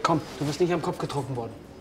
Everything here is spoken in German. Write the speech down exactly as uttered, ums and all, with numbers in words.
Komm, du bist nicht am Kopf getroffen worden.